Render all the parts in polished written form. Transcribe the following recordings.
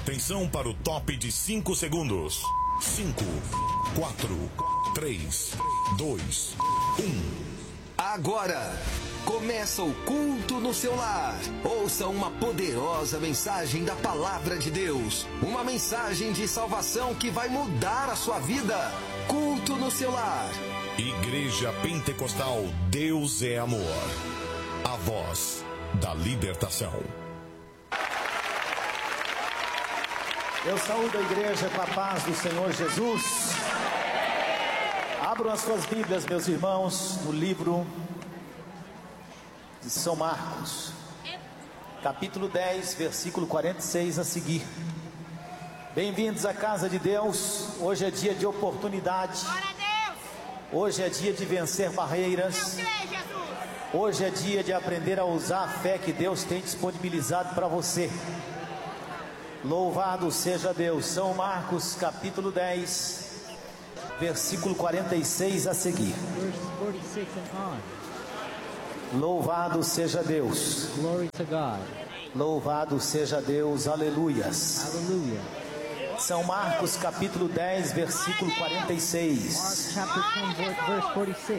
Atenção para o top de 5 segundos. 5, 4, 3, 2, 1. Agora começa o culto no seu lar. Ouça uma poderosa mensagem da palavra de Deus. Uma mensagem de salvação que vai mudar a sua vida. Culto no seu lar. Igreja Pentecostal Deus é Amor. A voz da libertação. Eu saúdo a igreja com a paz do Senhor Jesus. Abram as suas Bíblias, meus irmãos, no livro de São Marcos, capítulo 10, versículo 46 a seguir. Bem-vindos à casa de Deus. Hoje é dia de oportunidade. Hoje é dia de vencer barreiras. Hoje é dia de aprender a usar a fé que Deus tem disponibilizado para você. Louvado seja Deus. São Marcos capítulo 10, versículo 46 a seguir. Louvado seja Deus. Glory to God. Louvado seja Deus. Aleluias. Hallelujah. São Marcos capítulo 10, versículo 46. Mark chapter 10 verse 46.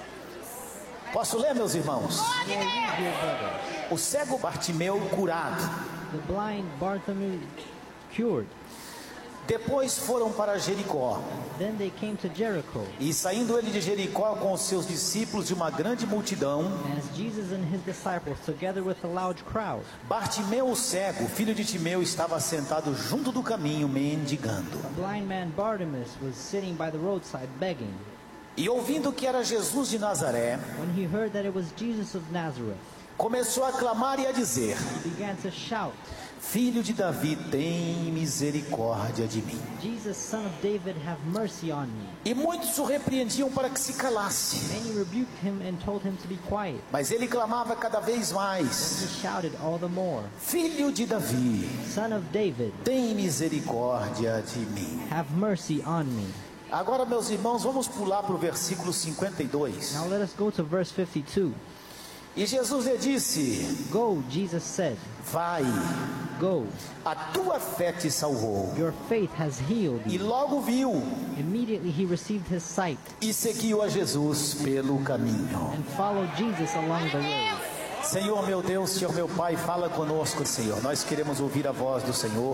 Posso ler, meus irmãos? May I read, dear brother? O cego Bartimeu curado. The blind Bartimaeus cured. Depois foram para Jericó. Then they came to Jericho. E saindo ele de Jericó com os seus discípulos e uma grande multidão, As Jesus and his disciples, together with a loud crowd, Bartimeu o cego, filho de Timeu, estava sentado junto do caminho, mendigando. a blind man Bartimaeus was sitting by the roadside begging. E ouvindo que era Jesus de Nazaré, When he heard that it was Jesus of Nazareth, começou a clamar e a dizer: he began to shout, Filho de Davi, tem misericórdia de mim. Jesus, son of David, have mercy on me. E muitos o repreendiam para que se calasse. Many rebuked him and told him to be quiet. Mas ele clamava cada vez He mais: shouted all the more, Filho de Davi, Son of David, tem misericórdia de mim. have mercy on me. Agora, meus irmãos, vamos pular para o versículo 52. Now let us go to verse 52. E Jesus lhe disse: Go, Jesus said, Vai, go, a tua fé te salvou. your faith has healed E you. logo viu Immediately he received his sight e seguiu a Jesus pelo caminho. and followed Jesus along the road. Senhor meu Deus, Senhor meu Pai, fala conosco, Senhor. Nós queremos ouvir a voz do Senhor.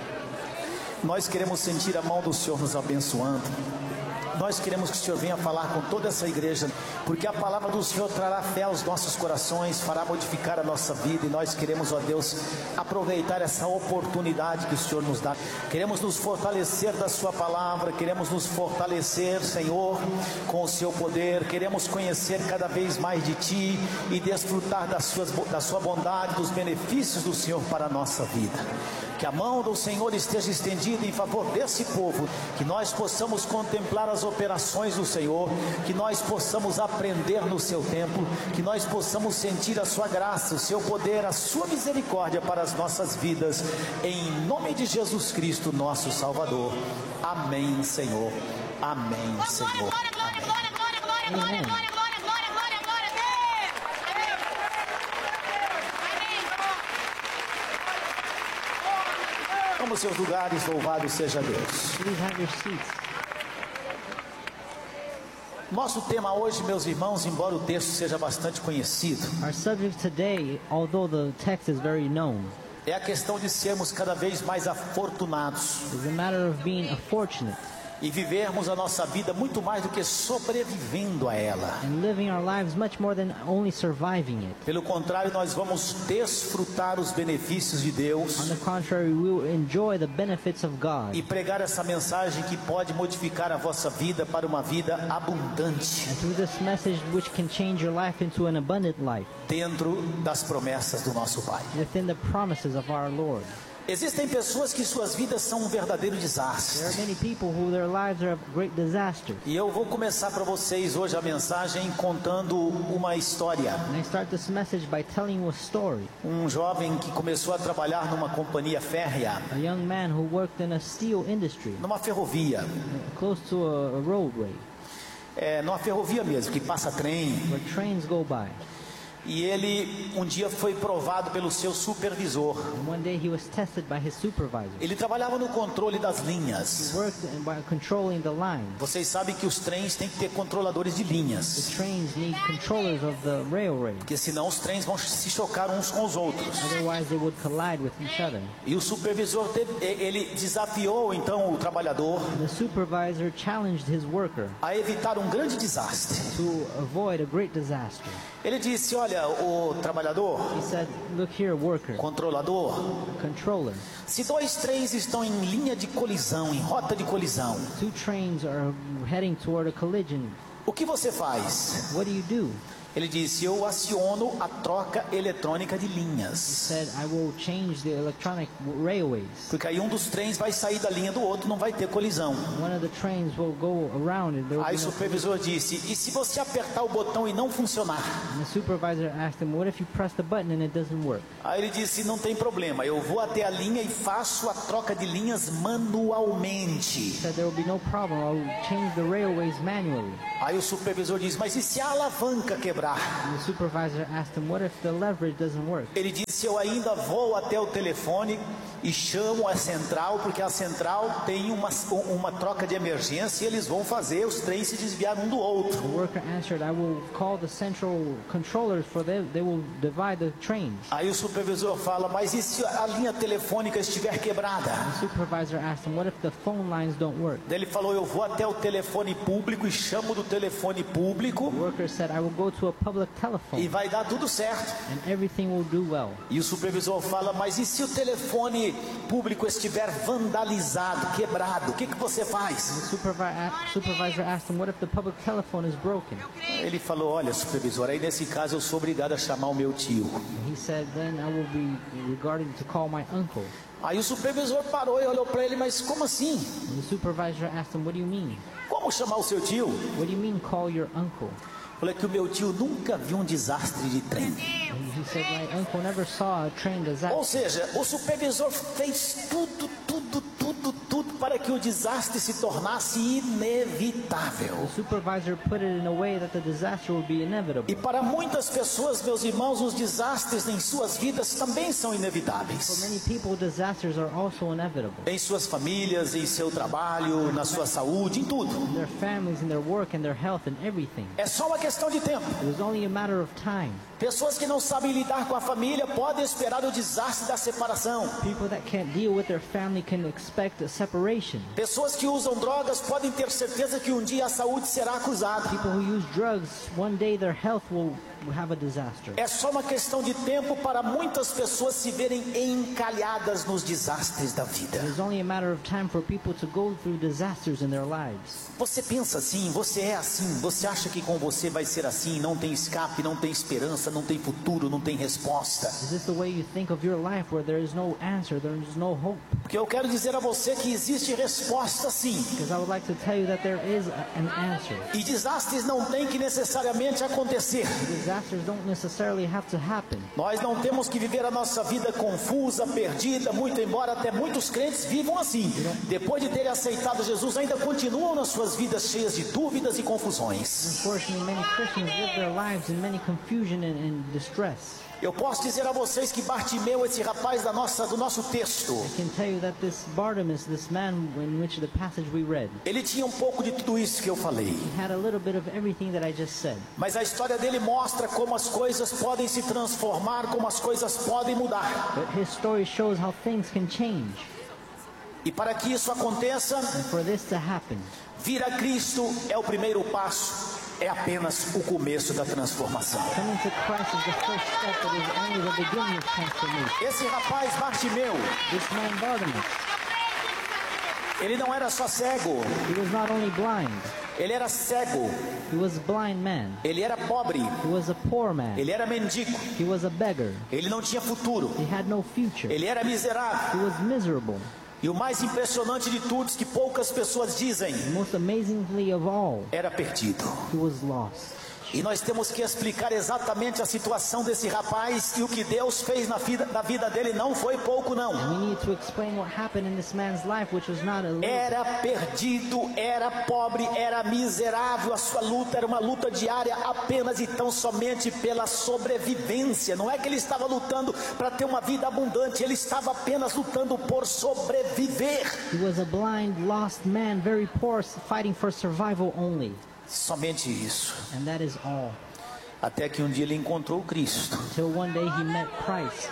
Nós queremos sentir a mão do Senhor nos abençoando. Nós queremos que o Senhor venha falar com toda essa igreja, porque a palavra do Senhor trará fé aos nossos corações, fará modificar a nossa vida, e nós queremos, ó Deus, aproveitar essa oportunidade que o Senhor nos dá. Queremos nos fortalecer da sua palavra, queremos nos fortalecer, Senhor, com o seu poder, queremos conhecer cada vez mais de Ti e desfrutar da sua bondade, dos benefícios do Senhor para a nossa vida. Que a mão do Senhor esteja estendida em favor desse povo, que nós possamos contemplar as operações do Senhor, que nós possamos aprender no seu tempo, que nós possamos sentir a sua graça, o seu poder, a sua misericórdia para as nossas vidas, em nome de Jesus Cristo, nosso Salvador. Amém, Senhor. Amém, Senhor. Amém. Vamos aos seus lugares, louvado seja Deus. Please have your seats. Nosso tema hoje, meus irmãos, embora o texto seja bastante conhecido, Our subject today, although the text is very known, é a questão de sermos cada vez mais afortunados is a matter of being fortunate e vivermos a nossa vida muito mais do que sobrevivendo a ela. and living our lives much more than only surviving it. Pelo contrário, nós vamos desfrutar os benefícios de On Deus the contrary, we will enjoy the benefits of God e pregar essa mensagem que pode modificar a vossa vida para uma vida abundante, and through this message which can change your life into an abundant life dentro das promessas do nosso Pai. within the promises of our Lord. Existem pessoas que suas vidas são um verdadeiro There desastre. are many people who their lives are a great disaster. E eu vou começar para vocês hoje a mensagem contando uma história. And I start this message by telling you a story. Um jovem que começou a trabalhar numa companhia férrea, A young man who worked in a steel industry numa ferrovia. close to a roadway Numa ferrovia mesmo, que passa trem. where trains go by. E ele um dia foi provado pelo seu supervisor. And one day he was tested by his supervisor. Ele trabalhava no controle das He linhas. worked by controlling the line. Vocês sabem que os trens têm que ter controladores de The linhas, trains need controllers of the railway. porque senão os trens vão se chocar uns com os outros. Otherwise they would collide with each other. E o supervisor ele desafiou então o trabalhador The supervisor challenged his worker a evitar um grande desastre. to avoid a great disaster. Ele disse: olha, o trabalhador, He said, look here, worker, controlador, controller. se dois trens estão em linha de colisão, em rota de colisão, Two trains are heading toward a collision. o que você faz? What do you do? Ele disse: eu aciono a troca eletrônica de He linhas. said, I will change the electronic railways. Porque aí um dos trens vai sair da linha do outro, não vai ter colisão. One of the trains will go around and there will Aí o be no supervisor disse: e se você apertar o botão e não funcionar? And the supervisor asked him, what if you press the button and it doesn't work? Aí ele disse: não tem problema, eu vou até a linha e faço a troca de linhas He manualmente. said, there will be no problem. I'll change the railways manually. Aí o supervisor disse: mas e se a alavanca quebrar? And the supervisor asked him, what if the leverage doesn't work? Ele disse: eu ainda vou até o telefone e chamo a central, porque a central tem uma troca de emergência e eles vão fazer os trens se desviar um do outro. The worker answered, I will call the central controllers for them. They will divide the trains. Aí o supervisor fala: mas e se a linha telefônica estiver quebrada? The supervisor asked him, what if the phone lines don't work? Daí ele falou: eu vou até o telefone público e chamo do telefone público The worker said, I will go to a public e telephone vai dar tudo certo. and everything will do well. E o supervisor fala: mas e se o telefone público estiver vandalizado, quebrado, o que você faz? The supervisor asked him, what if the public telephone is broken? Ele falou: olha, supervisor, aí nesse caso eu sou obrigado a chamar o meu tio. He said, then I will be regarded to call my uncle. Aí o supervisor parou e olhou para ele: mas como assim? And the supervisor asked him, what do you mean? Como chamar o seu tio? What do you mean call your uncle? Falei que o meu tio nunca viu um desastre de trem. And he said, my uncle never saw a train disaster. Ou seja, o supervisor fez tudo para que o desastre se tornasse inevitável. The supervisor put it in a way that the disaster would be inevitable. E para muitas pessoas, meus irmãos, os desastres em suas vidas também são For inevitáveis. many people, disasters are also inevitable. Em suas famílias, em seu trabalho, na sua saúde, em tudo. In their families, in their work, in their health, and everything. É só uma questão de tempo. It was only a matter of time. Pessoas que não sabem lidar com a família podem esperar o desastre da separação. People that can't deal with their family can expect a separation. Pessoas que usam drogas podem ter certeza que um dia a saúde será acusada. People who use drugs, one day their health will have a disaster. É só uma questão de tempo para muitas pessoas se verem encalhadas nos desastres da vida. It is only a matter of time for people to go through disasters in their lives. Você pensa assim, você é assim, você acha que com você vai ser assim, não tem escape, não tem esperança, não tem futuro, não tem resposta. Is this the way you think of your life, where there is no answer, there is no hope? Porque eu quero dizer a você que existe resposta sim. Because I would like to tell you that there is an answer. E desastres não tem que necessariamente acontecer. Disasters don't necessarily have to happen. Nós não temos que viver a nossa vida confusa, perdida, muito embora até muitos crentes vivam assim. Depois de terem aceitado Jesus, ainda continuam nas suas vidas cheias de dúvidas e confusões. Unfortunately, many Christians live their lives in many confusion and distress. Eu posso dizer a vocês que Bartimeu, esse rapaz do nosso texto, I can tell you that this Bartimaeus, this man in which the passage we read, ele tinha um pouco de tudo isso que eu falei. he had a little bit of everything that I just said. Mas a história dele mostra como as coisas podem se transformar, como as coisas podem mudar. But his story shows how things can change. E para que isso aconteça, And for this to happen, vir a Cristo é o primeiro passo, é apenas o começo da transformação. coming to Christ is the first step that is only the beginning of transformation. Esse rapaz Bartimeu, This man Bartimaeus, ele não era só cego, he was not only blind, ele era cego, he was a blind man, ele era pobre, he was a poor man, ele era mendigo, he was a beggar, ele não tinha futuro, he had no future, ele era miserável. he was miserable. E o mais impressionante de tudo, que poucas pessoas dizem, Most amazingly of all, era perdido. he was lost. E nós temos que explicar exatamente a situação desse rapaz, e o que Deus fez na vida dele não foi pouco não. And we need to explain what happened in this man's life, which was not a little. Era perdido, era pobre, era miserável, a sua luta era uma luta diária apenas e tão somente pela sobrevivência. Não é que ele estava lutando para ter uma vida abundante, ele estava apenas lutando por sobreviver. He was a blind, lost man, very poor, fighting for survival only. Somente isso. And that is all. Até que um dia ele encontrou Cristo. Till one day he met Christ.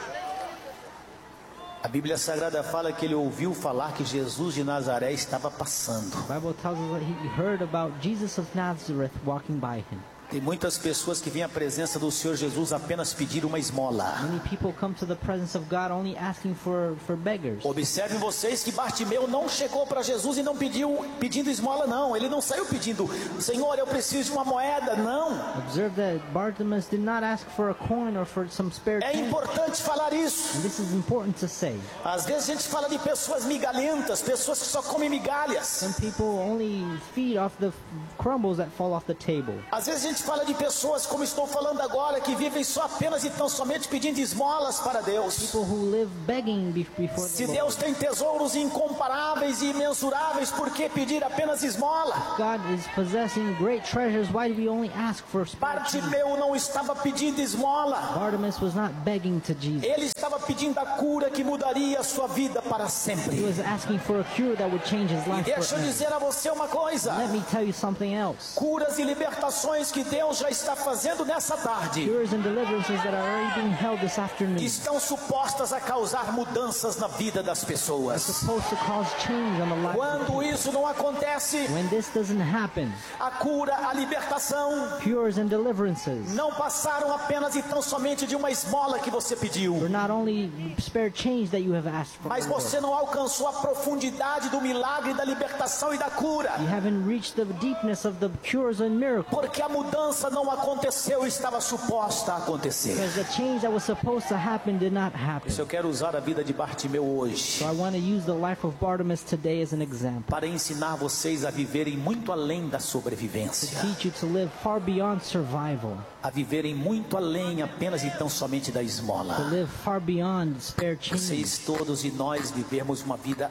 A Bíblia Sagrada fala que ele ouviu falar que Jesus de Nazaré estava passando. The Bible tells us that he heard about Jesus of Nazareth walking by him. Tem muitas pessoas que vêm à presença do Senhor Jesus apenas pedir uma esmola. Many people come to the presence of God only asking for beggars. Observem vocês que Bartimeu não chegou para Jesus e não pedindo esmola não. Ele não saiu pedindo, Senhor, eu preciso de uma moeda, não. Observe that Bartimaeus did not ask for a coin or for some spare É change. importante falar isso. And this is important to say. Às vezes a gente fala de pessoas migalhentas, pessoas que só comem migalhas. Some people only feed off the crumbles that fall off the table. Às vezes a gente fala de pessoas, como estou falando agora, que vivem só apenas e tão somente pedindo esmolas para Deus. People who live begging before Se the Deus Lord. tem tesouros incomparáveis e imensuráveis, por que pedir apenas esmola? God is possessing great treasures. Why do we only ask for spare change? Bartimeu não estava pedindo esmola. Bartimaeus was not begging to Jesus. Ele estava pedindo a cura que mudaria a sua vida para He sempre. was asking for a cure that would change his E life deixa eu forever. dizer a você uma coisa. Let me tell you something else. Curas e libertações que Deus já está fazendo nessa tarde Cures and deliverances that are already being held this afternoon estão supostas a causar mudanças na vida das are pessoas. supposed to cause change on the life of Quando people. isso não acontece, When this doesn't happen, a cura, a libertação cures and deliverances não passaram apenas e tão somente de uma esmola que você pediu, were not only spare change that you have asked for, mas você não alcançou a profundidade do milagre, da libertação e da cura, you haven't reached the deepness of the cures and miracles, porque a mudança não aconteceu e estava suposta a acontecer. because the change that was supposed to happen did not happen. Eu quero usar a vida de Bartimeu hoje So I want to use the life of Bartimaeus today as an example, para ensinar vocês a viverem muito além da to sobrevivência, teach you to live far beyond survival, a viverem muito além apenas e tão somente da to esmola. live far beyond spare change, Vocês todos e nós vivermos uma vida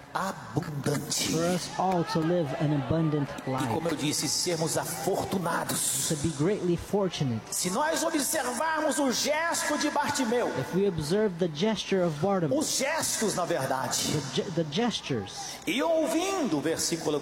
abundante. for us all to live an abundant E life, como eu disse, sermos afortunados. to be greatly fortunate. Se nós observarmos o gesto de Bartimeu, If we observe the gesture of Bartimaeus, os gestos na verdade, the gestures, e ouvindo versículo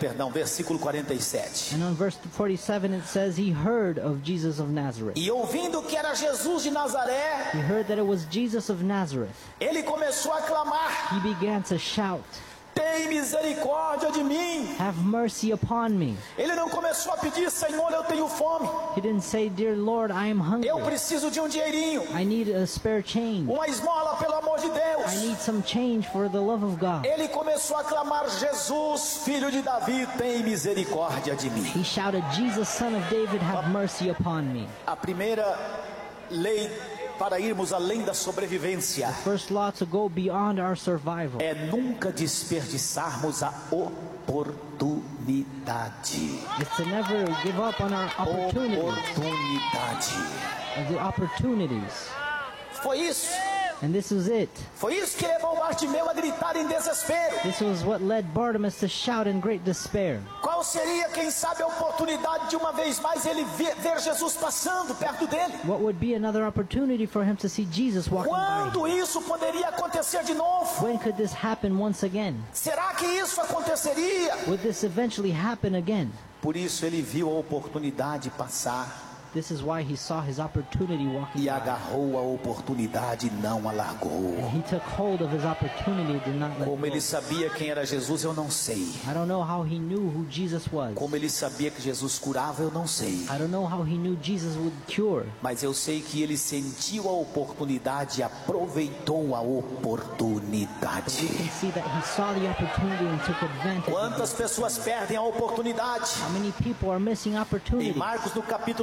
47, and on verse 47 it says he heard of Jesus of Nazareth. e ouvindo que era Jesus de Nazaré, He heard that it was Jesus of Nazareth. ele começou a clamar, He began to shout, tem misericórdia de mim. "Have mercy upon me." Ele não começou a pedir, Senhor, eu tenho fome, He didn't say, "Dear Lord, I am hungry. eu preciso de um dinheirinho, I need a spare change. uma esmola, pelo amor de I Deus. need some change for the love of God." Ele começou a clamar, Jesus, filho de Davi, tem misericórdia de mim. He shouted, "Jesus, son of David, have mercy upon me." A primeira lei para irmos além da sobrevivência First law to go beyond our survival é nunca desperdiçarmos a oportunidade. is to never give up on our Oportunidade. the opportunities. Foi isso. And this was it. Foi isso que levou Bartimeu a gritar em desespero. This was what led Bartimaeus to shout in great despair. Qual seria, quem sabe, a oportunidade de uma vez mais ele ver Jesus passando perto dele? What would be another opportunity for him to see Jesus walking by Quando him? isso poderia acontecer de novo? When could this happen once again? Será que isso aconteceria? Would this eventually happen again? Por isso ele viu a oportunidade passar This is why he saw his opportunity walking e by. agarrou a oportunidade e não a largou. He took hold of his opportunity and did not let Como go. ele sabia quem era Jesus, eu não sei. I don't know how he knew who Jesus was. Como ele sabia que Jesus curava, eu não sei. I don't know how he knew Jesus would cure. Mas eu sei que ele sentiu a oportunidade e aproveitou a oportunidade. We can see that he saw the opportunity and took advantage of Quantas it. pessoas perdem a oportunidade? How many people are missing Em opportunity? Marcos, no capítulo 10,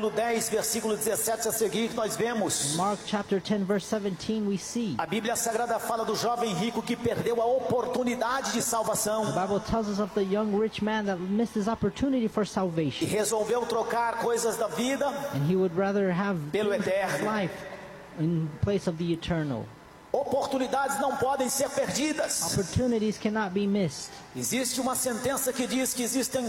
10, versículo 17 a seguir, nós vemos. In Mark chapter 10 verse 17 we see. A Bíblia Sagrada fala do jovem rico que perdeu a oportunidade de salvação. The Bible tells us of the young rich man that missed his opportunity for E salvation. resolveu trocar coisas da vida And he would rather have pelo his eterno. life in place of the eternal. Oportunidades não podem ser perdidas. Opportunities cannot be missed. Existe uma sentença que diz que existem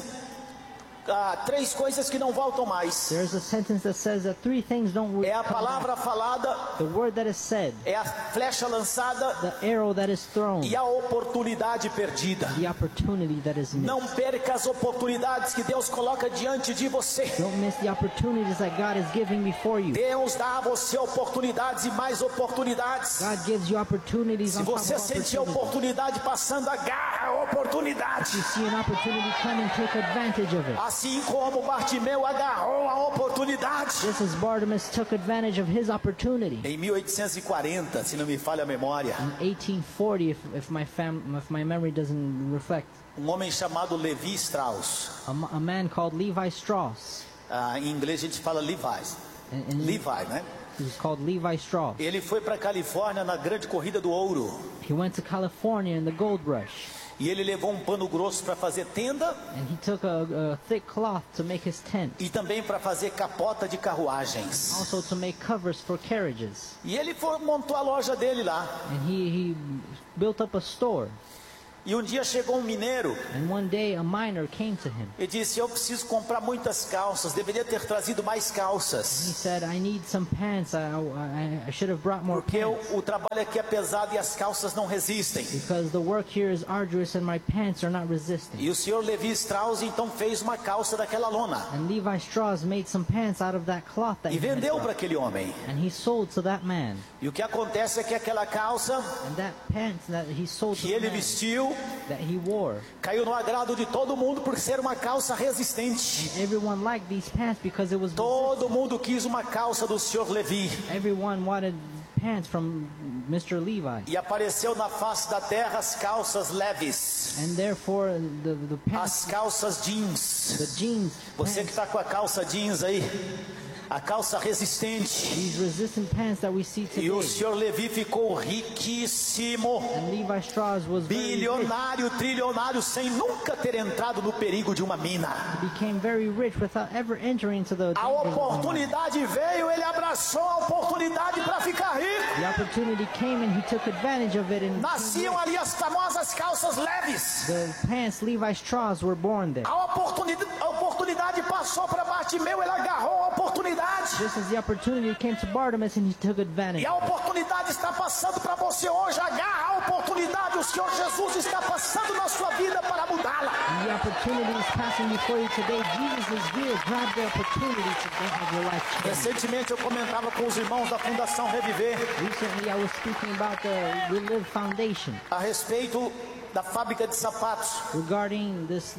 3 coisas que não voltam mais. There's a sentence that says that 3 things don't É a come back. palavra falada, The word that is said, é a flecha lançada the arrow that is thrown, e a oportunidade perdida. the opportunity that is missed. Não perca as oportunidades que Deus coloca diante de você. Don't miss the opportunities that God is giving before you. Deus dá a você oportunidades e mais oportunidades. God gives you opportunities Se on top você of sentir a opportunities. oportunidade passando, agarra a oportunidade. You see an opportunity coming, take advantage of it. Assim como Bartimeu agarrou a oportunidade. Just as Bartimaeus took advantage of his opportunity. Em 1840, se não me falha a memória, In 1840, if my memory doesn't reflect, homem chamado Levi Strauss, a man called Levi Strauss, em inglês a gente fala Levi's, and Levi, né? he was called Levi Strauss. Ele foi para a Califórnia na grande corrida do ouro. He went to California in the gold rush, E ele levou um pano grosso para fazer tenda and he took a thick cloth to make his tent, e também para fazer capota de carruagens. also to make covers for carriages. E ele montou a loja dele lá. And he built up a store. E um dia chegou um mineiro And one day a miner came to him. e disse: eu preciso comprar muitas calças, deveria ter trazido mais He calças. said, I need some pants. I should have brought more Porque pants. o trabalho aqui é pesado e as calças não resistem. Because the work here is arduous and my pants are not resisting. E o senhor Levi Strauss então fez uma calça daquela lona And Levi Strauss made some pants out of that cloth that e he had vendeu brought. para aquele homem. And he sold to that man. E o que acontece é que aquela calça And that pants that he sold to que the ele man, vestiu that he wore, caiu no agrado de todo mundo por ser uma calça resistente. everyone liked these pants because it was Todo mundo quis uma calça do senhor Levi. everyone wanted pants from Mr. Levi. E apareceu na face da terra as calças leves, And therefore the pants, as calças the jeans. jeans Você que pants, está com a calça jeans aí, a calça resistente. these resistant pants that we see E o today. senhor Levi ficou riquíssimo, And Levi Strauss was very rich. bilionário, trilionário, sem nunca ter entrado no perigo de uma mina. Became very rich without ever entering into the A dangers of the mine. oportunidade veio, ele abraçou a oportunidade para ficar rico. The opportunity came and he took advantage of it, and Nasciam ali as famosas calças leves. the pants Levi Strauss were born there. A oportunidade passou para Bartimeu, ele agarrou a oportunidade. Just as the opportunity came to Bartimaeus and he took advantage. E a oportunidade está passando para você hoje. Agarra a oportunidade. O Senhor Jesus está passando na sua vida para mudá-la. And the opportunity is passing before you today. Jesus is here. Grab the opportunity to have your life changed. Recentemente eu comentava com os irmãos da Fundação Reviver Recently I was speaking about the Relive Foundation a respeito da fábrica de sapatos. regarding this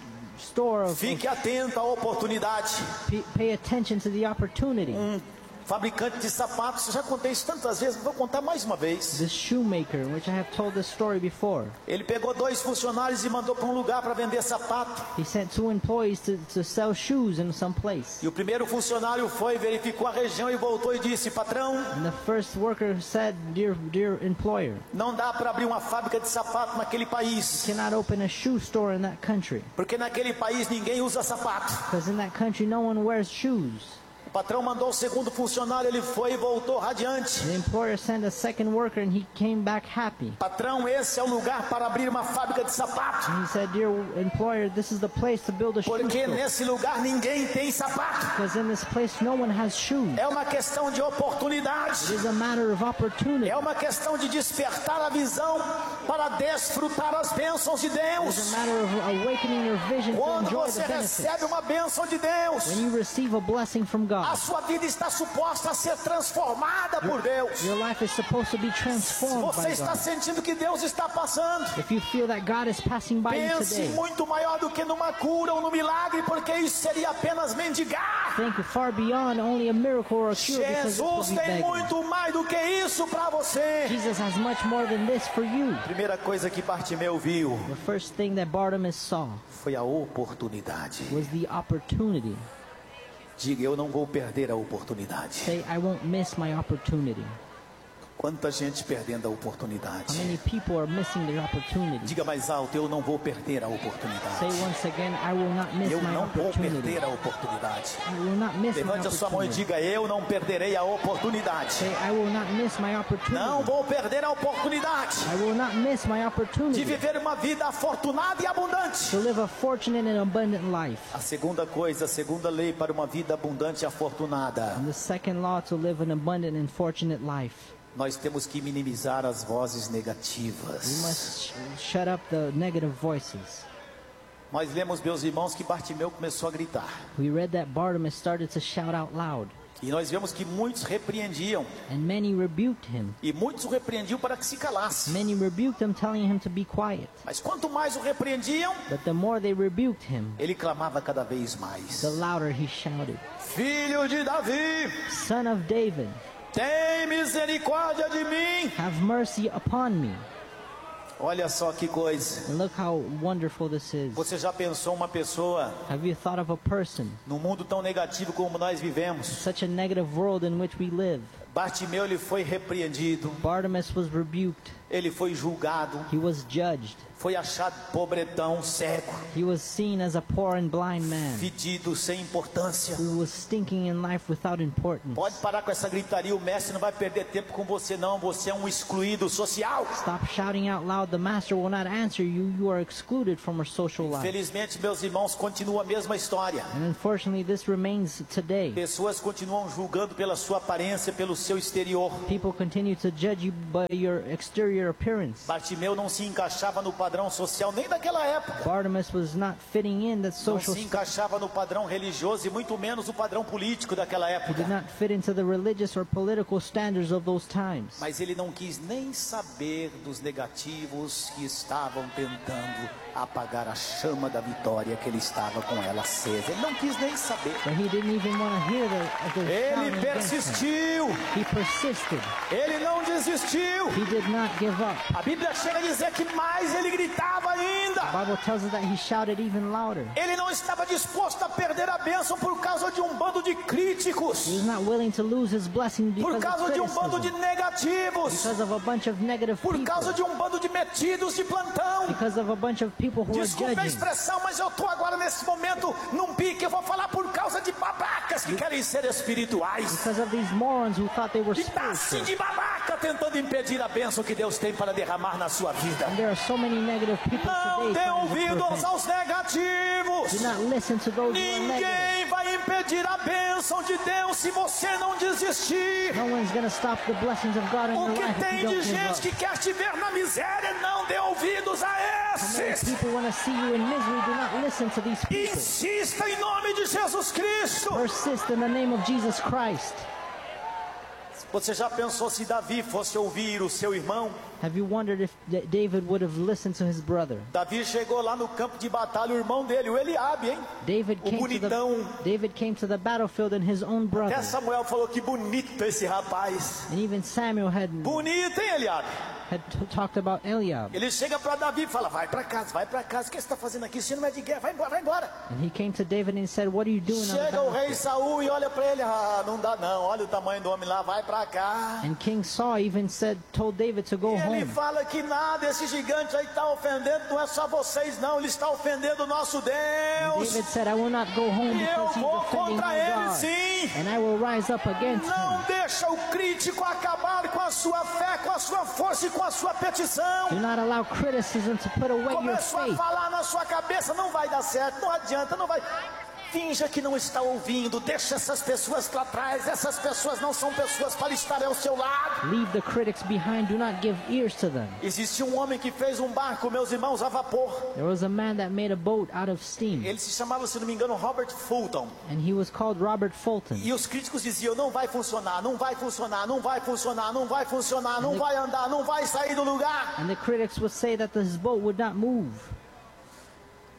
store of Fique atento à oportunidade. pay attention to the opportunity. Fabricante de sapatos, já contei isso tantas vezes, vou contar mais uma vez. This shoemaker, which I have told this story before, Ele pegou 2 funcionários e mandou para um lugar para vender sapato. he sent 2 employees to sell shoes in some place. E o primeiro funcionário foi, verificou a região e voltou e disse: patrão, And the first worker said, dear employer, não dá para abrir uma fábrica de sapato naquele país, cannot open a shoe store in that country, porque naquele país ninguém usa sapato. because in that country no one wears shoes. O patrão mandou o segundo funcionário, ele foi e voltou radiante. The employer sent a second worker and he came back happy. Patrão, esse é o lugar para abrir uma fábrica de sapato, And he said, dear employer, this is the place to build a shoe porque store, nesse lugar ninguém tem sapato. because in this place no one has shoes. É uma questão de It oportunidade. is a matter of opportunity. É uma questão de despertar a visão para desfrutar as bênçãos de It is Deus. a matter of awakening your vision to Quando enjoy você the benefits. recebe uma bênção de Deus, When you receive a blessing from a God, sua vida está suposta a ser transformada por Deus. your life is supposed to be Se transformed você by está God. sentindo que Deus está passando, If you feel that God is passing by you pense today, muito maior do que numa cura ou no milagre, porque isso seria apenas mendigar. think far beyond only a miracle or a cure, because this will Jesus be tem begging. muito mais do que isso para você. Jesus has much more than this for you. Primeira coisa que Bartimeu viu The first thing that Bartimaeus saw foi a oportunidade. was the opportunity. Diga, eu não vou perder a oportunidade. Say, I won't miss my opportunity. Quanta gente perdendo a oportunidade. How many people are missing their opportunity? Diga mais alto, eu não vou perder a Say oportunidade. once again, I will not miss Eu my não vou opportunity. perder a oportunidade. I will not miss my Levante a sua mão e opportunity. diga, eu não perderei a oportunidade. Say, I will not miss my Não opportunity. vou perder a oportunidade I will not miss my de opportunity viver uma vida afortunada e abundante. to live a fortunate and abundant life. A segunda coisa, a segunda lei para uma vida abundante e afortunada. And the second law to live an abundant and fortunate life. Nós temos que minimizar as vozes We negativas. must shut up the negative voices. Nós lemos, meus irmãos, que Bartimeu começou a gritar. We read that Bartimaeus started to shout out loud, E nós vemos que muitos repreendiam. and many rebuked him. E muitos o repreendiam para que se calasse. Many rebuked him, telling him to be quiet. Mas quanto mais o repreendiam, But the more they rebuked him, ele clamava cada vez mais. the louder he shouted, Filho de Davi, Son of David, tem misericórdia de mim. have mercy upon me. Olha só que coisa. And look how wonderful this is. Você já pensou uma pessoa Have you thought of a person, num mundo tão negativo como nós vivemos? such a negative world in which we live? Bartimeu, ele foi repreendido, Bartimaeus was rebuked. ele foi julgado, He was judged. foi achado pobretão, cego, He was seen as a poor and blind man fedido, sem importância. who was stinking in life without importance. Pode parar com essa gritaria, o mestre não vai perder tempo com você não, você é um excluído social. Stop shouting out loud. The master will not answer you. You are excluded from our social life. Felizmente, meus irmãos, continua a mesma história. And unfortunately, this remains today. Pessoas continuam julgando pela sua aparência, pelo seu exterior. People continue to judge you by your exterior appearance. Bartimeu não se encaixava no padrão social nem daquela época. Bartimaeus was not fitting in that Não social se encaixava no padrão religioso e muito menos no padrão político daquela He did época. not fit into the religious or political standards of those times. Mas ele não quis nem saber dos negativos que estavam tentando apagar a chama da vitória que ele estava com ela acesa. Ele não quis nem saber. But he didn't even want to hear the Ele shouting against him. persistiu. He persisted. Ele não desistiu. He did not give up. A Bíblia chega a dizer que mais ele gritava ainda. The Bible tells us that he shouted even louder. Ele não estava disposto a perder a bênção por causa de um bando de críticos, He was not willing to lose his blessing por because causa of de um bando de criticism, negativos, because of a bunch of negative por causa de people, um bando de metidos de plantão. because of a bunch of people who are Desculpe a judging. expressão, mas eu estou agora nesse momento num pique. Eu vou falar por causa de babacas que querem ser espirituais. Because of these morons who thought they were E tá assim spiritual. de babaca tentando impedir a bênção que Deus tem para derramar na sua vida. And there are so many negative people Não today dê trying to ouvidos prevent. aos negativos. Do not listen to those who are negative. Ninguém vai impedir a bênção de Deus se você não desistir. No one's going to stop the blessings of God in O your que life if tem you de don't give gente up. que quer te ver na miséria, não dê ouvidos a Many esses. people want to see you in misery. Do not listen to these people. Insista em nome de Jesus Cristo. Persist in the name of Jesus Christ. Você já pensou se Davi fosse ouvir o seu irmão? Have you wondered if David would have listened to his brother? Davi chegou lá no campo de batalha, o irmão dele, o Eliabe, hein? David O bonitão. came to the battlefield and his own brother. Até Samuel falou que bonito esse rapaz. And even Samuel had Bonito, hein, Eliabe? talked about Eliab. Ele chega para Davi e fala, vai para casa, vai para casa. O que você está fazendo aqui? Você não é de guerra, vai embora, vai embora. And he came to David and said, "What are you doing on the Chega o rei battlefield?" Saul e olha para ele, não dá não, olha o tamanho do homem lá, vai para cá. And King Saul even told David to go E ele home. fala que nada, esse gigante aí está ofendendo, não é só vocês não, ele está ofendendo o nosso Deus. David said, "I will not go home E eu because he's vou offending contra my ele God, sim. and I will rise up against Não him." deixa o crítico acabar com a sua fé, com a sua força e com a sua petição. Do not allow criticism to put away your Começou a faith. falar na sua cabeça, não vai dar certo, não adianta, não vai. Finja que não está ouvindo, deixa essas pessoas para trás, essas pessoas não são pessoas para estar ao seu lado. Leave the critics behind. Do not give ears to them. Existe um homem que fez um barco, meus irmãos, a vapor. There was a man that made a boat out of steam, Ele se chamava, se não me engano, Robert Fulton. and he was called Robert Fulton. E os críticos diziam, não vai funcionar, não vai funcionar, não vai funcionar, não vai funcionar, não vai andar, não vai sair do lugar. And the critics would say that his boat would not move.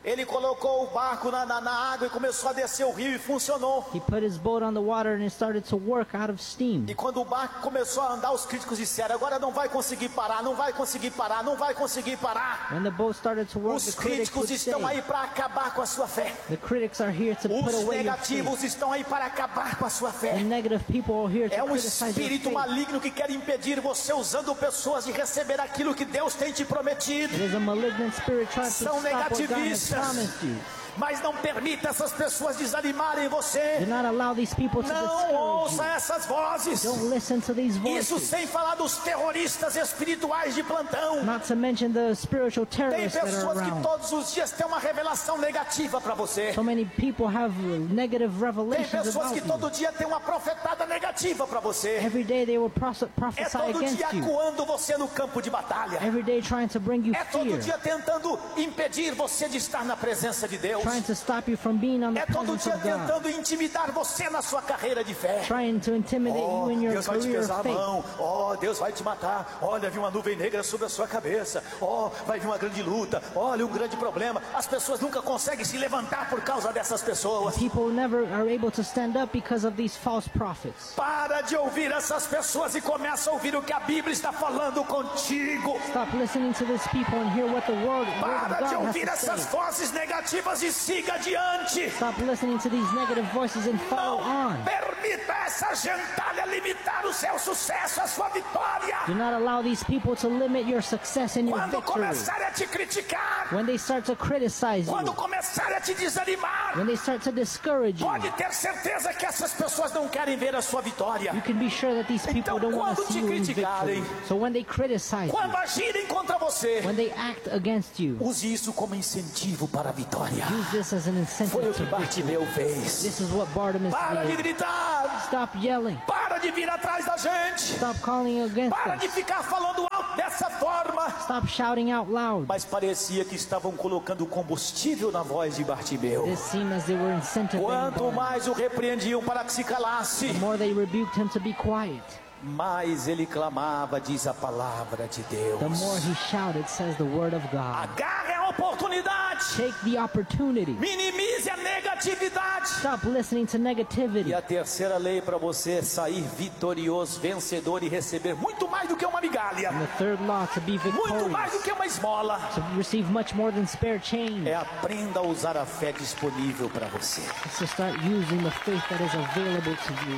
Ele colocou o barco na água e começou a descer o rio e funcionou. He put his boat on the water and it started to work out of steam. E quando o barco começou a andar, os críticos disseram: agora não vai conseguir parar, não vai conseguir parar, não vai conseguir parar. When the boat started to work, Os the critics críticos would estão say, aí para acabar com a sua fé. the critics are here to put Os away your negativos faith. estão aí para acabar com a sua The fé. negative people are here to É um criticize your espírito faith. maligno que quer impedir você, usando pessoas, de receber aquilo que Deus tem te prometido. It is a malignant spirit trying to São stop what God has negativistas. promised you. Mas não permita essas pessoas desanimarem você. Do not allow these people to Não discourage ouça you. essas vozes. Don't listen to these Isso voices. sem falar dos terroristas espirituais de plantão. Not to mention the spiritual Tem terrorists that are pessoas que around. todos os dias têm uma revelação negativa para você. So many people have negative Tem revelations pessoas que about todo you. dia têm uma profetada negativa para você. Every day they will É prophesy todo dia against you. acuando você no campo de batalha. Every day trying to bring you É todo fear. dia tentando impedir você de estar na presença de Deus. Trying to stop you from being on the É todo presence dia of God. tentando intimidar você na sua carreira de fé. Trying to intimidate you in your Deus vai te career pesar of a faith. mão. Oh, Deus vai te matar. Olha, vi uma nuvem negra sobre a sua cabeça. Oh, vai vir uma grande luta. Olha, um grande problema. As pessoas nunca conseguem se levantar por causa dessas pessoas. People never are able to stand up because of these false prophets. Para de ouvir essas pessoas e começa a ouvir o que a Bíblia está falando contigo. Stop listening to these people and hear what the word of Para de God ouvir has to essas say. vozes negativas e siga adiante. Stop listening to these negative voices and follow Não on. permita essa gentalha limitar o seu sucesso, a sua vitória. Do not allow these people to limit your success and your Quando victory. começarem a te criticar, When they start to criticize quando you, começarem a te desanimar, when they start to discourage you, pode ter certeza que essas pessoas não querem ver a sua vitória. you can be sure that these people Então, don't want to quando see te you in criticarem, victory. So when they criticize you, Quando agirem contra você, when they act against you, use isso como incentivo para a vitória. use this as an Foi incentive o que to victory. Bartimeu fez. This is what Bartimaeus Para de did. gritar, Stop yelling. para de vir atrás da gente, Stop calling against para de us. ficar falando alto dessa forma. Stop shouting out loud. Mas parecia que estavam colocando combustível na voz de Bartimeu. This seemed as they were incentivizing Quanto Bartimaeus. mais o repreendiam para que se calasse, The more they rebuked him to be quiet, mais ele clamava, diz a palavra de Deus. the more he shouted, says the word of God. Agarre a oportunidade, Take the opportunity. minimize a negatividade. Stop listening to negativity. E a terceira lei para você sair vitorioso, vencedor e receber muito mais do que uma migalha, And the third law, to be muito mais do victorious, que uma esmola, to receive much more than spare change, é aprenda a usar a fé disponível para você. is to start using the faith that is available to you.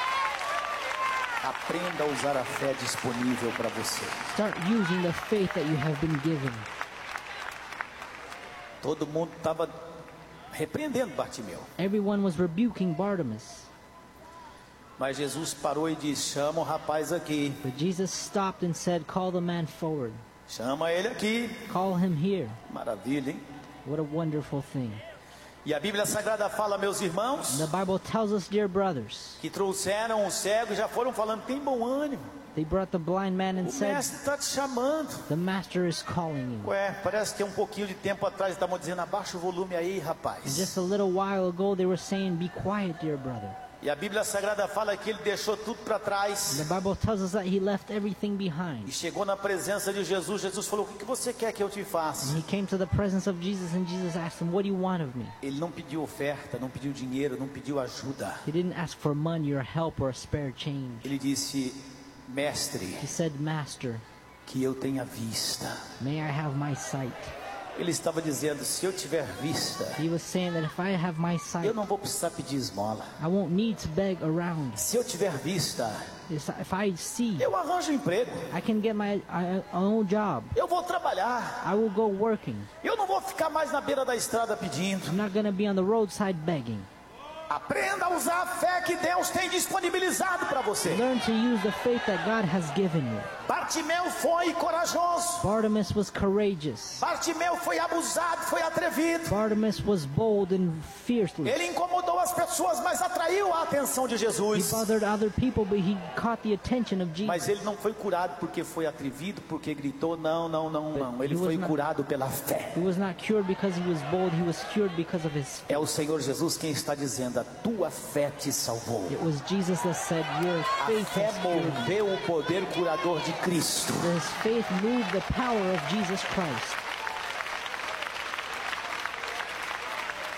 Aprenda a usar a fé disponível para você. Start using the faith that you have been given. Todo mundo estava repreendendo Bartimeu, Everyone was rebuking Bartimaeus, mas Jesus parou e disse: chama o rapaz aqui, but Jesus stopped and said, call the man forward. chama ele aqui. Call him here. Maravilha, hein? What a wonderful thing. E a Bíblia Sagrada fala, meus irmãos, The Bible tells us, dear brothers, que trouxeram o cego e já foram falando: tem bom ânimo, they brought the blind man and o said, mestre está te chamando. the master is calling you. Ué, parece que um pouquinho de tempo atrás estavam dizendo: abaixa o volume aí, rapaz. Just a little while ago they were saying, be quiet, dear brother. E a Bíblia Sagrada fala que ele deixou tudo para trás The Bible tells us that he left everything e behind. chegou na presença de Jesus. Jesus falou: o que você quer que eu te faça? And he came to the presence of Jesus and Jesus asked him, what do you want of me? Ele não pediu oferta, não pediu dinheiro, não pediu ajuda. He didn't ask for money or help or a spare change. Ele disse: mestre, He said, Master, que eu tenha vista. may I have my sight? Ele estava dizendo: se eu tiver vista, He was saying that if I have my eu sight, não vou precisar pedir esmola. I won't need to beg around. Se eu tiver vista, If I see, eu arranjo um emprego, I can get my own job. eu vou trabalhar, I will go working. eu não vou ficar mais na beira da estrada pedindo. I'm not going to be on the roadside begging. Aprenda a usar a fé que Deus tem disponibilizado para você. Learn to use the faith that God has given you. Bartimeu foi corajoso. Bartimaeus was courageous. Bartimeu foi abusado, foi atrevido. Bartimaeus was bold and fierce. Ele incomodou as pessoas, mas atraiu a atenção de He Jesus. bothered other people, but he caught the attention of Mas Jesus. ele não foi curado porque foi atrevido, porque gritou. Não. Ele foi curado pela fé. He was not cured because he was bold. He was cured because of his faith. É o Senhor Jesus quem está dizendo: a tua fé te salvou. It was Jesus that said, your A faith fé has cured you. moveu o poder curador de Cristo. His faith moved the power of Jesus Christ.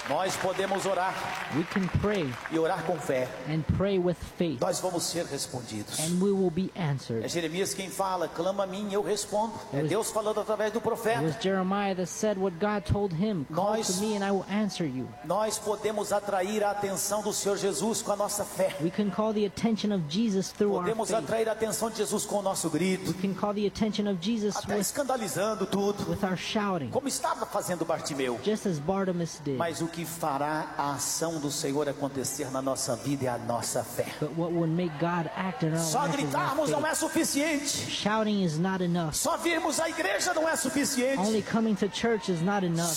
Nós podemos orar We can pray e orar com fé. and pray with faith, Nós vamos ser respondidos. and we will be É answered. Jeremias quem fala, clama a mim e eu respondo. É Deus falando através do It profeta. was Jeremiah that said what God told him, call Nós- to me and I will answer you. Nós podemos atrair a atenção do Senhor Jesus com a nossa fé. We can call the attention of Jesus through our Podemos faith. atrair a atenção de Jesus com o nosso grito, We can call the attention of Jesus até escandalizando tudo, with our shouting, como estava fazendo Bartimeu. just as Bartimaeus did. Mas o que fará a ação do Senhor acontecer na nossa vida é a nossa fé. But what would make God act in our Só life is our gritarmos não faith. é suficiente. Shouting is not enough. Só virmos à igreja não é suficiente. Only coming to church is not enough.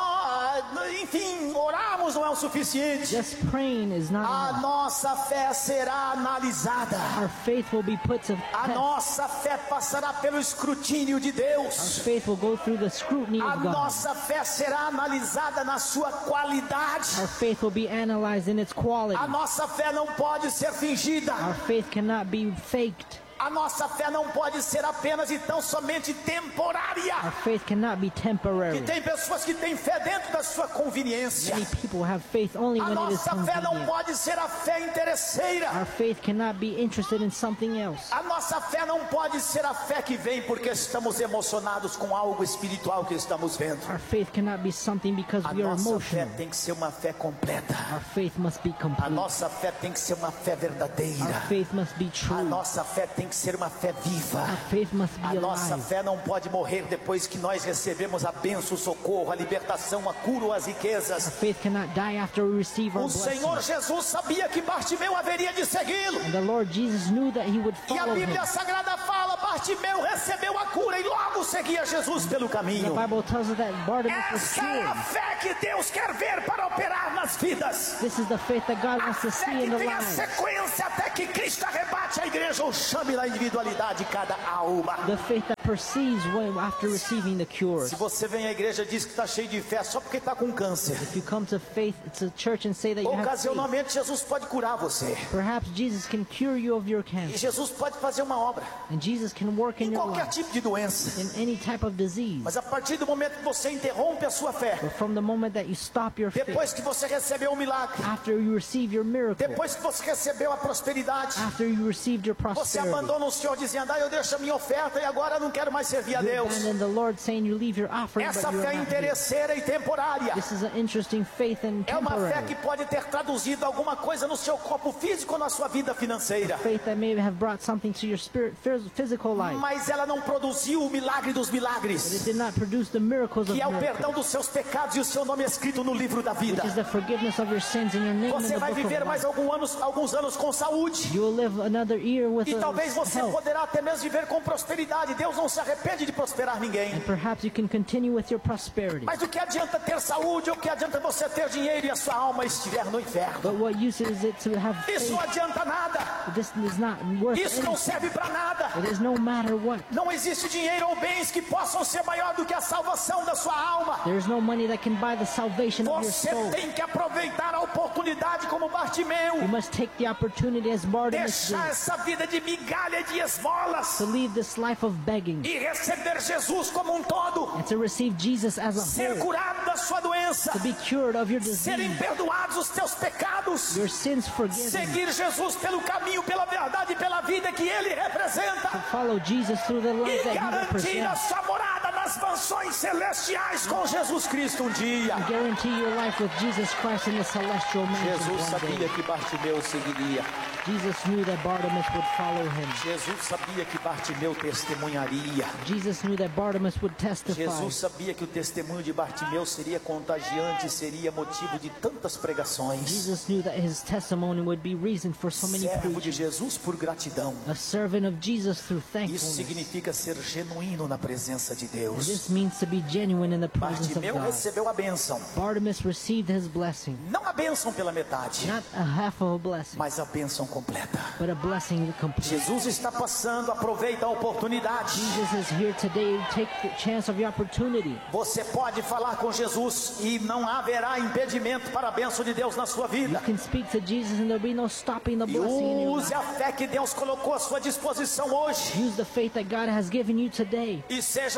Só, enfim, orarmos não é o suficiente. Just praying is not A enough. nossa fé será analisada. Our faith will be put to A test. nossa fé passará pelo escrutínio de Our Deus. faith will go through the scrutiny A of God. nossa fé será analisada na sua qualidade. Our faith will be analyzed in its quality. A nossa fé não pode ser fingida. Our faith cannot be faked. A nossa fé não pode ser apenas e tão somente temporária. Our faith cannot be Que temporary. tem pessoas que têm fé dentro da sua conveniência. Many people have faith only A when it is nossa fé não convenient. pode ser a fé interesseira. Our faith cannot be interested in something else. A nossa fé não pode ser a fé que vem porque estamos emocionados com algo espiritual que estamos vendo. Our faith cannot be something because A we are nossa fé emotional. tem que ser uma fé completa. Our faith must be A complete. nossa fé tem que ser uma fé Our verdadeira. faith must be A true. nossa fé tem que ser uma fé viva. Our faith must A be nossa alive. fé não pode morrer depois que nós recebemos a bênção, o socorro, a libertação, a cura ou as Our riquezas. faith cannot die after we receive our O Senhor blessing. Jesus sabia que Bartimeu haveria de segui-lo. And the Lord Jesus knew that he would E a follow him. Bíblia Sagrada fala, Bartimeu recebeu a cura e logo seguia Jesus pelo The caminho. Bible tells us that Bartimaeus was Essa é a cured. fé que Deus quer ver para operar nas vidas. This is the faith that God A wants to fé see in que the tem a lives. sequência até que Cristo arrebate a igreja ou chame na individualidade cada alma. The faith that perceives when after receiving the cure. Se você vem à igreja e diz que está cheio de fé só porque está com câncer, If you come to faith, to church and say that you have faith, ocasionalmente Jesus pode curar você. perhaps Jesus can cure you of your E cancer. Jesus pode fazer uma obra And Jesus can work in em your qualquer life, tipo de doença. in any type of disease. Mas a partir do momento que você interrompe a sua fé, But from the moment that you stop your faith, depois que você recebeu o milagre, after you receive your miracle, depois que você recebeu a prosperidade, after you received your você prosperity, abandona o Senhor dizendo, eu deixo a minha oferta e agora eu não quero mais servir a you Deus. abandon the Lord, saying you leave your offering, Essa but you fé are not here. interesseira e temporária This is an interesting faith and é uma fé que temporary. pode ter traduzido alguma coisa no seu corpo físico ou na sua vida financeira. Faith that may have brought something to your spirit, physical life. Mas ela não produziu o milagre dos But it milagres, did not produce the miracles of que é o miracles, perdão dos seus pecados e o seu nome escrito no livro da vida. which is the forgiveness of your sins and your name in Você the vai book viver of mais life. alguns anos com saúde. You will live another year with E talvez você health. poderá até mesmo viver com prosperidade. Deus não se arrepende de prosperar ninguém. And perhaps you can continue with your prosperity. Mas o que adianta ter saúde? O que adianta você ter dinheiro e a sua alma estiver no inferno? But what use is it to have Isso faith? não adianta nada. This is not worth Isso não anything. serve para nada. It is no matter what. Não existe dinheiro ou bens que possam ser maior do que a salvação da sua alma. There is no money that can buy the salvation of your Você soul. tem que aproveitar a oportunidade como Bartimeu. You must take the opportunity as Bartimaeus Deixar did essa vida de migalha de esmolas to leave this life of begging e receber Jesus como um todo. and to receive Jesus as a Ser whole, curado da sua doença. to be cured of your Serem disease, perdoados os teus pecados. your sins forgiven, Seguir Jesus pelo caminho, pela verdade e pela vida que Ele representa. follow Jesus through the life E that He garantir a represents, sua morada nas mansões celestiais com Jesus Cristo um dia. guarantee your life with Jesus Christ in the celestial Jesus mansion one day. sabia que Bartimeu seguiria. Jesus knew that Bartimaeus would follow him. Jesus sabia que Bartimeu testemunharia. Jesus knew that Bartimaeus would testify. Jesus sabia que o testemunho de Bartimeu seria contagiante e seria motivo de tantas pregações. Jesus knew that his testimony would be reason for so many Servo de preachers. Jesus por gratidão. A servant of Jesus through Isso thankfulness. significa ser genuíno na presença de And Deus. this means to be genuine in the presence of Bartimeu God. recebeu a bênção. Bartimaeus received his blessing. Não a bênção pela metade, Not a half of a blessing, mas a bênção completa. but a blessing complete. Jesus está passando, aproveita a oportunidade. Jesus is here today. Take the chance of your opportunity. Você pode falar com Jesus e não haverá impedimento para a bênção de Deus na sua vida. You can speak to Jesus and there'll be no stopping the E blessing in your use life. a fé que Deus colocou à sua disposição hoje. Use the faith that God has given you today. E seja não somente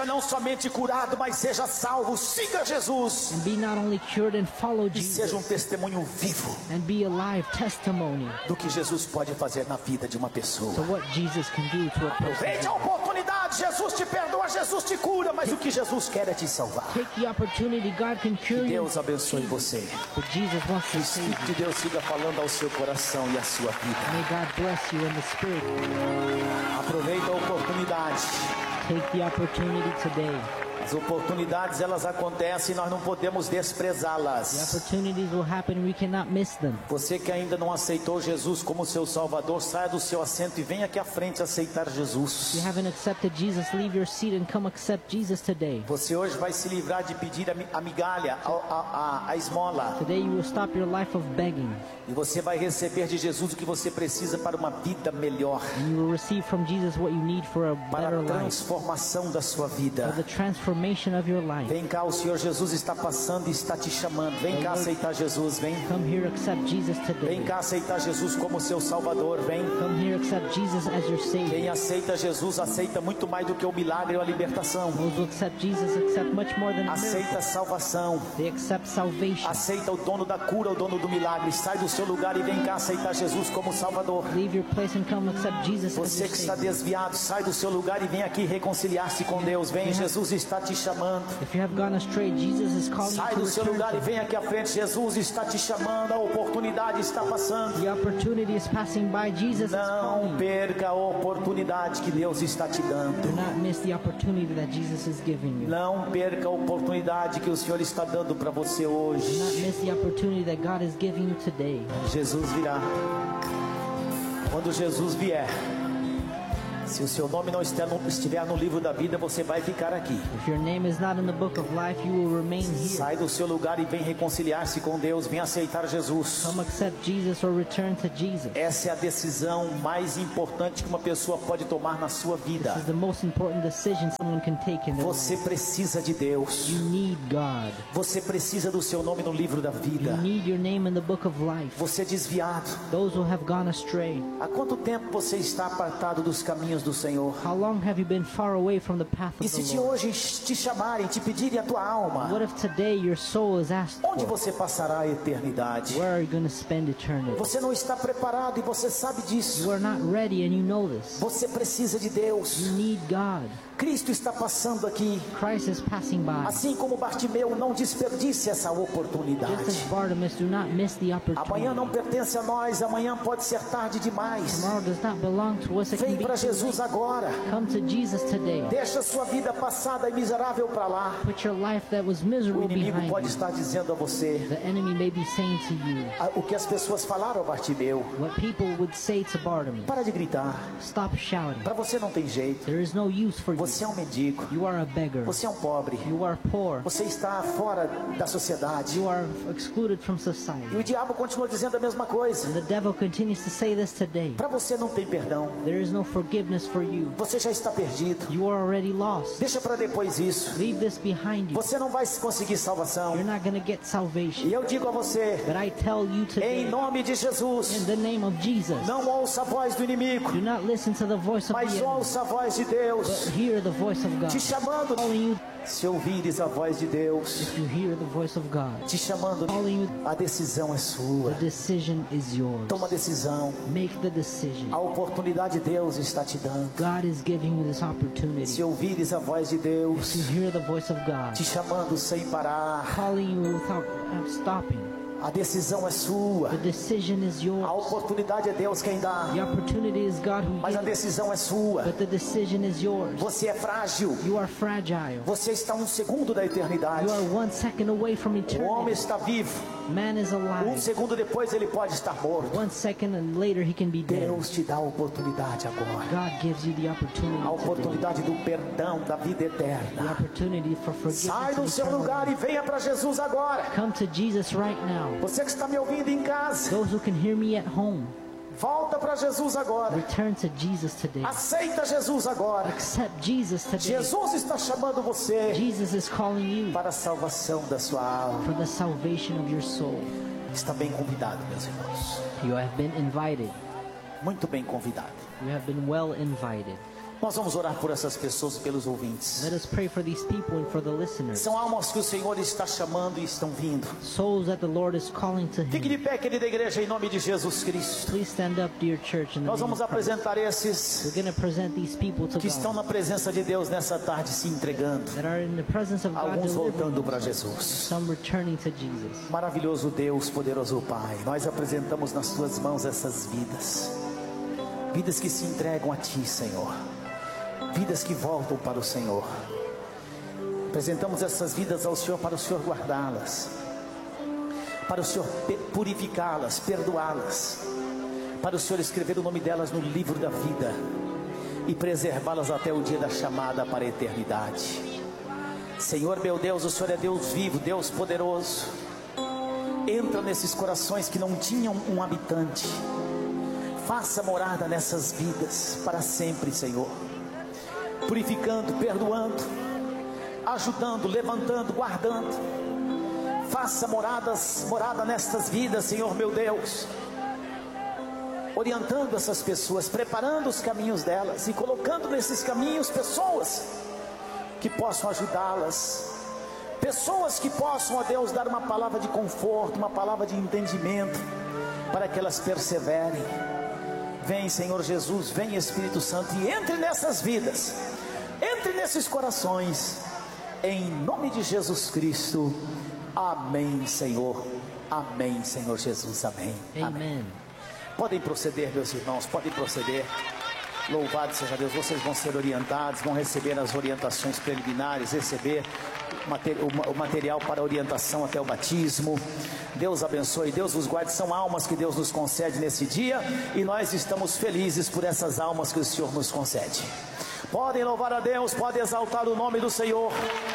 somente curado, mas seja salvo. Siga Jesus. And be not only cured and follow E seja um Jesus. testemunho vivo And be a live testimony do que Jesus pode fazer na vida de uma pessoa. to what Jesus can do to a Veja a person. oportunidade. Jesus te perdoa, Jesus te cura, mas o que Jesus quer é te salvar. Take the opportunity. God can cure you, Deus abençoe você. but Jesus wants Que o to save Espírito de you. Deus siga falando ao seu coração e à sua vida. May God bless you in the Spirit. Aproveita a oportunidade. Take the opportunity today. As oportunidades, elas acontecem e nós não podemos The desprezá-las. opportunities will happen. We cannot miss them. Você que ainda não aceitou Jesus como seu Salvador, saia do seu assento e venha aqui à frente aceitar If you Jesus. haven't accepted Jesus, leave your seat and come accept Jesus today. Você hoje vai se livrar de pedir a migalha, a esmola. Today you will stop your life of begging, E você vai receber de Jesus o que você precisa para uma vida melhor, and you will receive from Jesus what you need for a para better a life, transformação da sua for vida. the transformation of your life. Vem cá, o Senhor Jesus está passando e está te chamando. Vem cá aceitar Jesus, vem. Come here, accept Jesus Vem today. cá aceitar Jesus como seu Salvador, vem. Come here, accept Jesus as your Savior. Quem aceita Jesus aceita muito mais do que o milagre ou a libertação. Those who accept Jesus accept much more than a miracle. Aceita a salvação. They accept salvation. Aceita o dono da cura, o dono do milagre. Sai do seu lugar e vem cá aceitar Jesus como Salvador. Leave your place and come accept Jesus as Você your que está Savior. desviado, sai do seu lugar e vem aqui reconciliar-se com Deus. Vem, Jesus está te chamando. If you have gone astray, Jesus is calling Sai you do to seu return lugar to e vem aqui à frente. Jesus está te chamando. A oportunidade está passando. The opportunity is passing by. Jesus is Não calling you. perca a oportunidade que Deus está te Do dando. not miss the opportunity that Jesus is giving you. Não perca a oportunidade que o Senhor está dando para você Do not hoje. miss the opportunity that God is giving you today. Jesus virá. Quando Jesus vier, se o seu nome não estiver no livro da vida, você vai ficar aqui. If your name is not in the book of life, you will remain here. Sai do seu lugar e vem reconciliar-se com Deus. Vem aceitar Jesus. Come accept Jesus or return to Jesus. Essa é a decisão mais importante que uma pessoa pode tomar na sua vida. This is the most important decision someone can take in their Você life. precisa de Deus. You need God. Você precisa do seu nome no livro da You vida. need your name in the book of life. Você é desviado. Those who have gone astray. Há quanto tempo você está apartado dos caminhos do Senhor? How long have you been far away from the path E of se the de Lord? hoje te chamarem, te pedirem a tua alma, What if today your soul is asked onde for? você passará a eternidade? Where are you going to spend eternity? Você não está preparado e você sabe disso. You are not ready and you know this. Você precisa de Deus. You need God. Cristo está passando aqui. Christ is passing by. Assim como Bartimeu, não desperdice essa Just as oportunidade. Bartimaeus, do not miss the Amanhã não opportunity. pertence a nós, amanhã pode ser tarde demais. Tomorrow does not belong to us. It Vem can be para too Jesus late. agora. Come to Jesus today. Deixa sua vida passada e miserável para lá. Put your life that was O miserable inimigo behind pode you. estar dizendo a você The enemy may be saying to you o que as pessoas falaram a Bartimeu. what people would say to Bartimaeus. Para de gritar. Stop shouting. Para você não tem jeito. There is no use for you. Você é um mendigo. You are a beggar. Você é um pobre. You are poor. Você está fora da sociedade. You are excluded from E society. o diabo continua dizendo a mesma coisa. And the devil continues to say this today. Para você não tem perdão. There is no forgiveness for you. Você já está perdido. You are already lost. Deixa para depois isso. Leave this behind you. Você não vai conseguir salvação. You're not going to get salvation. E eu digo a você, But I tell you em today, nome de in Jesus, the name of Jesus, não ouça a voz do inimigo, do not listen to the voice of the mas enemy, ouça a voz de but Deus hear the voice of God. te chamando. Calling you, Se ouvires a voz de Deus if you hear the voice of God, te chamando, calling you, a decisão é sua. the decision is yours. Toma a decisão. Make the decision. A oportunidade Deus está te dando. God is giving you this Se opportunity. ouvires a voz de Deus To hear the voice of God, te chamando sem parar, calling you without stopping. a decisão é sua. The decision is A yours. oportunidade é Deus quem dá, The opportunity is God who mas a gives, decisão é sua. but the decision is yours. Você é frágil. You are fragile. Você está um segundo da eternidade. You are 1 second away from O homem eternity. está vivo. Man is alive. Segundo depois ele pode estar morto. 1 second and later he can be dead. Deus te dá a oportunidade agora. God gives you the opportunity A today. oportunidade do perdão, da vida The eterna. opportunity for Sai do forgiveness. seu and eternal lugar e life. venha para Jesus agora. Come to Jesus right now. Você que está me ouvindo em casa, Those who can hear me at home, volta para Jesus agora. return to Jesus today. Aceita Jesus agora. Accept Jesus today. Jesus está chamando você Jesus is calling you para a salvação da sua alma. for the salvation of your soul. Está bem convidado, meus irmãos. You have been invited. Muito bem convidado. You have been well invited. Nós vamos orar por essas pessoas e pelos ouvintes. Let us pray for these people and for the listeners. São almas que o Senhor está chamando e estão vindo. Souls that the Lord is calling to Fique de Him. pé, querida igreja, em nome de Jesus Cristo. Please stand up, dear church, in the Nós name vamos of Christ. apresentar esses We're going to present these people to que estão na God presença de Deus nessa tarde se entregando. that are in the presence of God, Alguns voltando delivering, para Jesus. some returning to Jesus. Maravilhoso Deus, poderoso Pai, nós apresentamos nas Tuas mãos essas vidas. Vidas que se entregam a Ti, Senhor. Vidas que voltam para o Senhor. Apresentamos essas vidas ao Senhor para o Senhor guardá-las, para o Senhor purificá-las, perdoá-las, para o Senhor escrever o nome delas no livro da vida e preservá-las até o dia da chamada para a eternidade. Senhor meu Deus, o Senhor é Deus vivo, Deus poderoso. Entra nesses corações que não tinham um habitante. Faça morada nessas vidas para sempre, Senhor. Purificando, perdoando, ajudando, levantando, guardando. Faça morada nestas vidas, Senhor meu Deus. Orientando essas pessoas, preparando os caminhos delas e colocando nesses caminhos pessoas que possam ajudá-las. Pessoas que possam, ó Deus, dar uma palavra de conforto, uma palavra de entendimento, para que elas perseverem. Vem, Senhor Jesus, vem Espírito Santo e entre nessas vidas, entre nesses corações, em nome de Jesus Cristo. Amém, Senhor. Amém, Senhor Jesus. Amém. Amen. Podem proceder, meus irmãos, podem proceder. Louvado seja Deus. Vocês vão ser orientados, vão receber as orientações preliminares, receber o material para orientação até o batismo. Deus abençoe, Deus vos guarde. São almas que Deus nos concede nesse dia, e nós estamos felizes por essas almas que o Senhor nos concede. Podem louvar a Deus, podem exaltar o nome do Senhor.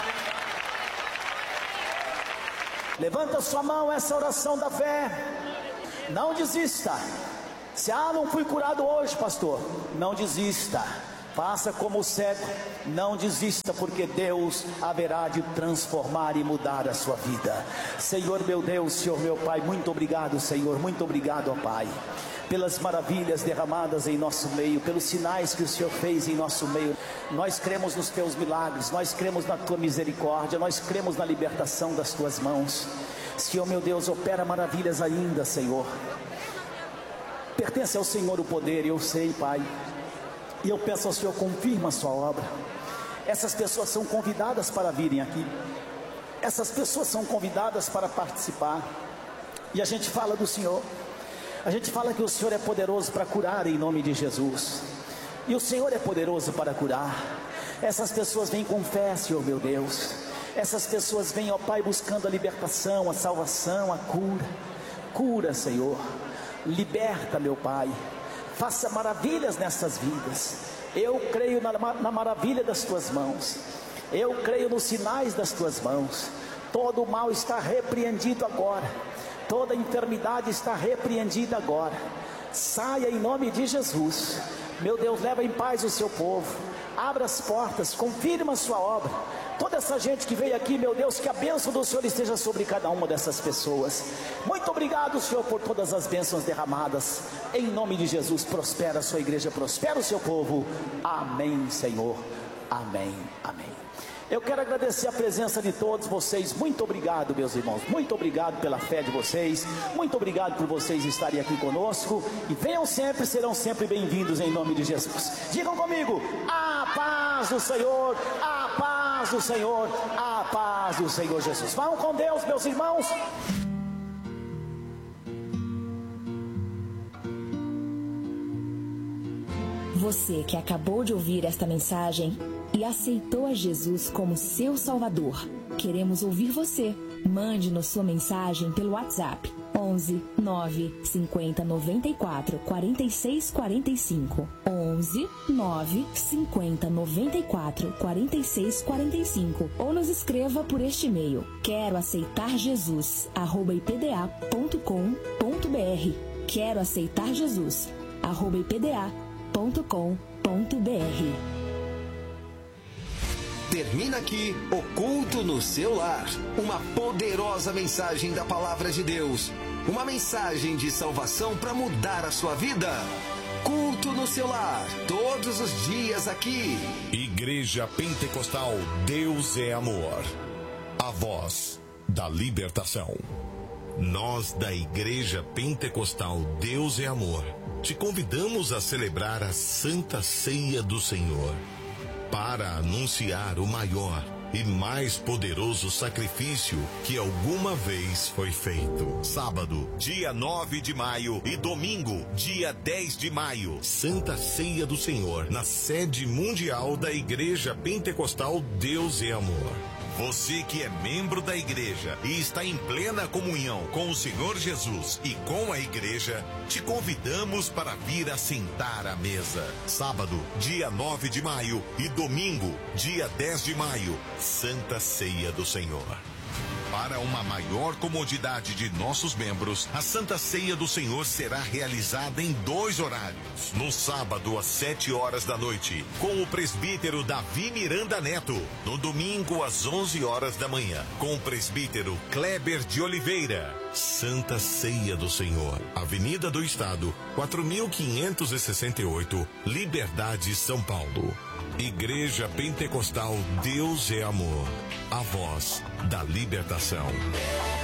Levanta sua mão, essa oração da fé. Não desista. Se não fui curado hoje, pastor, não desista. Faça como o cego, não desista, porque Deus haverá de transformar e mudar a sua vida. Senhor meu Deus, Senhor meu Pai, muito obrigado, Senhor, muito obrigado, ó Pai, pelas maravilhas derramadas em nosso meio, pelos sinais que o Senhor fez em nosso meio. Nós cremos nos Teus milagres, nós cremos na Tua misericórdia, nós cremos na libertação das Tuas mãos. Senhor meu Deus, opera maravilhas ainda, Senhor. Pertence ao Senhor o poder, eu sei, Pai. E eu peço ao Senhor, confirma a sua obra. Essas pessoas são convidadas para virem aqui. Essas pessoas são convidadas para participar. E a gente fala do Senhor. A gente fala que o Senhor é poderoso para curar em nome de Jesus. E o Senhor é poderoso para curar. Essas pessoas vêm com fé, Senhor meu Deus. Essas pessoas vêm, ó Pai, buscando a libertação, a salvação, a cura. Cura, Senhor. Liberta, meu Pai. Faça maravilhas nessas vidas. Eu creio na maravilha das Tuas mãos. Eu creio nos sinais das Tuas mãos. Todo o mal está repreendido agora. Toda enfermidade está repreendida agora. Saia em nome de Jesus. Meu Deus, leva em paz o Seu povo. Abra as portas, confirma a Sua obra. Toda essa gente que veio aqui, meu Deus, que a bênção do Senhor esteja sobre cada uma dessas pessoas. Muito obrigado, Senhor, por todas as bênçãos derramadas. Em nome de Jesus, prospera a Sua igreja, prospera o Seu povo. Amém, Senhor. Amém, amém. Eu quero agradecer a presença de todos vocês. Muito obrigado, meus irmãos. Muito obrigado pela fé de vocês. Muito obrigado por vocês estarem aqui conosco. E venham sempre, serão sempre bem-vindos em nome de Jesus. Digam comigo: a paz do Senhor, a paz do Senhor, a paz do Senhor Jesus. Vão com Deus, meus irmãos. Você que acabou de ouvir esta mensagem e aceitou a Jesus como seu Salvador, queremos ouvir você. Mande-nos sua mensagem pelo WhatsApp 11 9 50 94 46 45, 11 9 50 94 46 45, ou nos escreva por este e-mail: quero aceitar Jesus @ipda.com.br. quero aceitar Jesus @ipda.com.br. Termina aqui o culto no seu lar. Uma poderosa mensagem da palavra de Deus. Uma mensagem de salvação para mudar a sua vida. culto no seu lar, todos os dias aqui. Igreja Pentecostal Deus é Amor. A voz da libertação. Nós da Igreja Pentecostal Deus é Amor te convidamos a celebrar a Santa Ceia do Senhor para anunciar o maior e mais poderoso sacrifício que alguma vez foi feito. Sábado, dia 9 de maio e domingo, dia 10 de maio, Santa Ceia do Senhor, na sede mundial da Igreja Pentecostal Deus é Amor. Você que é membro da igreja e está em plena comunhão com o Senhor Jesus e com a igreja, te convidamos para vir assentar à mesa. Sábado, dia 9 de maio e domingo, dia 10 de maio, Santa Ceia do Senhor. Para uma maior comodidade de nossos membros, a Santa Ceia do Senhor será realizada em 2 horários. No sábado, às 7 horas da noite, com o presbítero Davi Miranda Neto. No domingo, às 11 horas da manhã, com o presbítero Kleber de Oliveira. Santa Ceia do Senhor, Avenida do Estado, 4568, Liberdade, São Paulo. Igreja Pentecostal Deus é Amor, a voz da libertação.